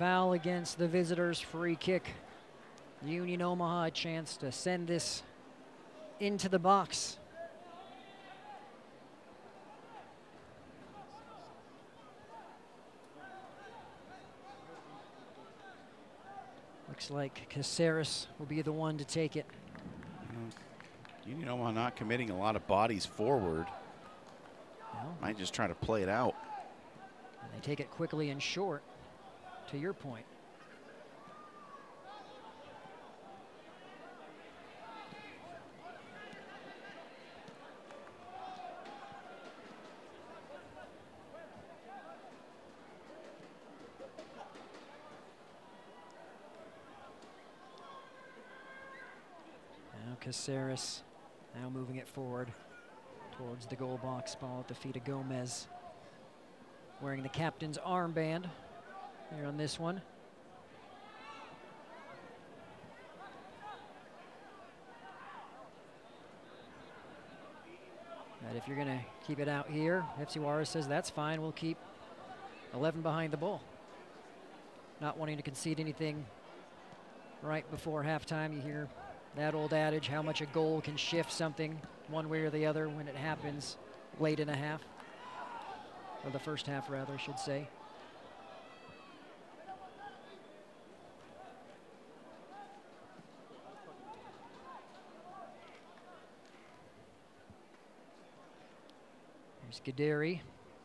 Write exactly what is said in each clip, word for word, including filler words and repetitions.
foul against the visitors, free kick. Union Omaha a chance to send this into the box. Looks like Caceres will be the one to take it. Union Omaha not committing a lot of bodies forward. No. Might just try to play it out. And they take it quickly and short, to your point. Now Caceres, now moving it forward towards the goal box. Ball at the feet of Gomez. Wearing the captain's armband here on this one. But if you're going to keep it out here, F C Juarez says that's fine. We'll keep eleven behind the ball. Not wanting to concede anything right before halftime. You hear that old adage, how much a goal can shift something one way or the other when it happens late in a half. Or the first half, rather, I should say. Here's Gaderi.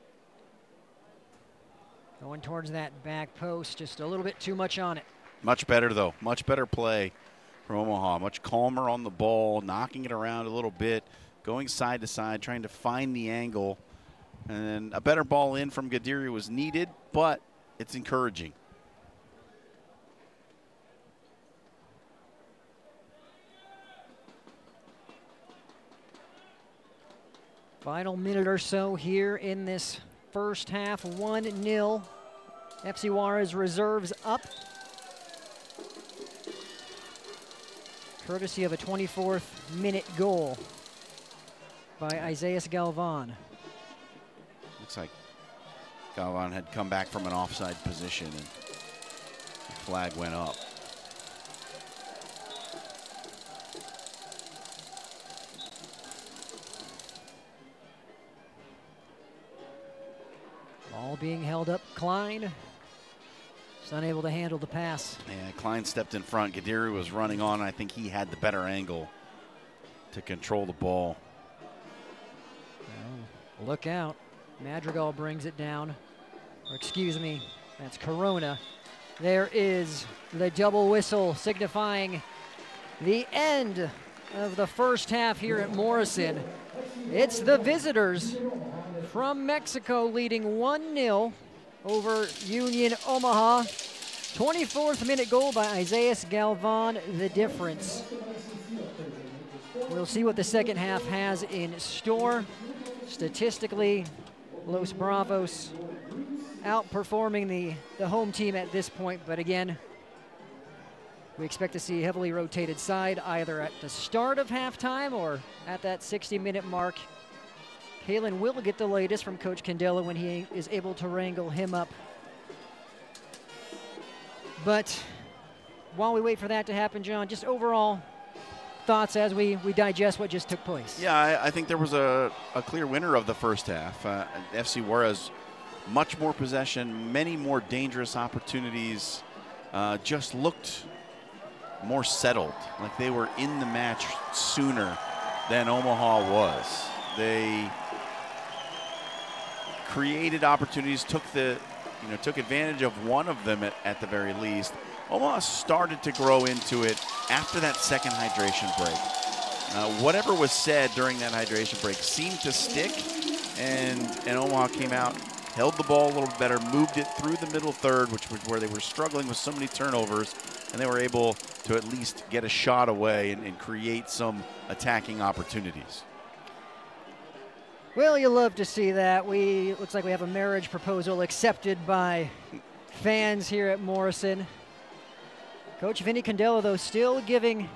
Going towards that back post, just a little bit too much on it. Much better, though. Much better play from Omaha. Much calmer on the ball, knocking it around a little bit, going side to side, trying to find the angle. And a better ball in from Gadiri was needed, but it's encouraging. Final minute or so here in this first half, one nil. F C Juarez reserves up. Courtesy of a twenty-fourth minute goal by Isaias Galvan. Looks like Galvan had come back from an offside position and the flag went up. Ball being held up. Klein is unable to handle the pass. Yeah, Klein stepped in front. Gadiri was running on. I think he had the better angle to control the ball. Oh, look out. Madrigal brings it down. Or excuse me, that's Corona. There is the double whistle signifying the end of the first half here at Morrison. It's the visitors from Mexico leading one nil over Union Omaha. twenty-fourth minute goal by Isaias Galvan, the difference. We'll see what the second half has in store. Statistically, Los Bravos outperforming the, the home team at this point, but again, we expect to see a heavily rotated side either at the start of halftime or at that sixty minute mark. Kalen will get the latest from Coach Candela when he is able to wrangle him up. But while we wait for that to happen, John, just overall thoughts as we, we digest what just took place. Yeah, I, I think there was a, a clear winner of the first half. Uh, F C Juarez, much more possession, many more dangerous opportunities, uh, just looked more settled, like they were in the match sooner than Omaha was. They created opportunities, took the, you know, took advantage of one of them at, at the very least. Omaha started to grow into it after that second hydration break. Uh, whatever was said during that hydration break seemed to stick, and, and Omaha came out, held the ball a little bit better, moved it through the middle third, which was where they were struggling with so many turnovers, and they were able to at least get a shot away and, and create some attacking opportunities. Well, you love to see that. We looks like we have a marriage proposal accepted by fans here at Morrison. Coach Vinny Candela, though, still giving